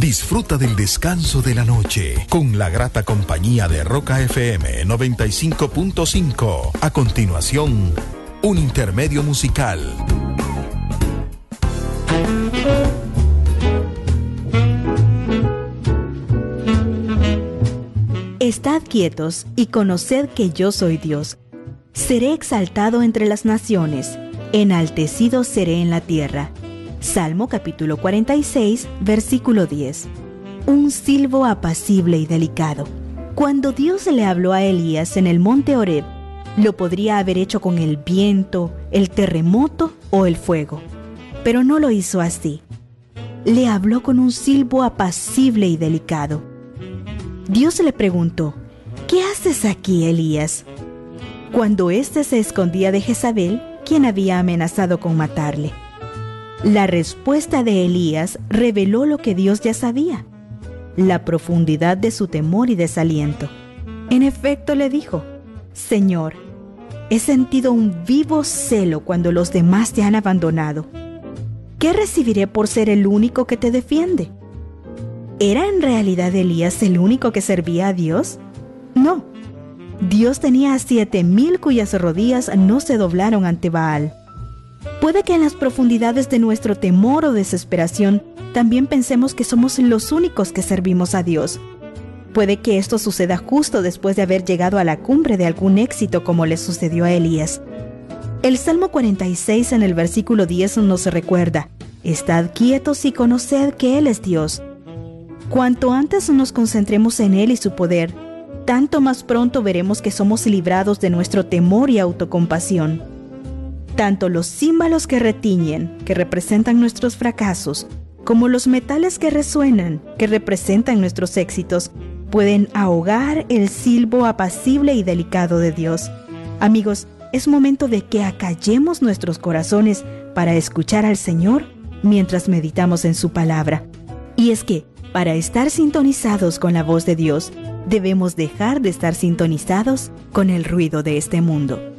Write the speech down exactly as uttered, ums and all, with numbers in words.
Disfruta del descanso de la noche con la grata compañía de Roca F M noventa y cinco punto cinco. A continuación, un intermedio musical. Estad quietos y conoced que yo soy Dios. Seré exaltado entre las naciones, enaltecido seré en la tierra. Salmo capítulo cuarenta y seis, versículo diez. Un silbo apacible y delicado. Cuando Dios le habló a Elías en el monte Horeb, lo podría haber hecho con el viento, el terremoto o el fuego. Pero no lo hizo así. Le habló con un silbo apacible y delicado. Dios le preguntó: ¿qué haces aquí, Elías? Cuando éste se escondía de Jezabel, quien había amenazado con matarle. La respuesta de Elías reveló lo que Dios ya sabía, la profundidad de su temor y desaliento. En efecto, le dijo: Señor, he sentido un vivo celo cuando los demás te han abandonado. ¿Qué recibiré por ser el único que te defiende? ¿Era en realidad Elías el único que servía a Dios? No. Dios tenía a siete mil cuyas rodillas no se doblaron ante Baal. Puede que en las profundidades de nuestro temor o desesperación también pensemos que somos los únicos que servimos a Dios. Puede que esto suceda justo después de haber llegado a la cumbre de algún éxito, como le sucedió a Elías. El Salmo cuarenta y seis en el versículo diez nos recuerda: Estad quietos y conoced que Él es Dios. Cuanto antes nos concentremos en Él y su poder, tanto más pronto veremos que somos librados de nuestro temor y autocompasión. Tanto los címbalos que retiñen, que representan nuestros fracasos, como los metales que resuenan, que representan nuestros éxitos, pueden ahogar el silbo apacible y delicado de Dios. Amigos, es momento de que acallemos nuestros corazones para escuchar al Señor mientras meditamos en su palabra. Y es que, para estar sintonizados con la voz de Dios, debemos dejar de estar sintonizados con el ruido de este mundo.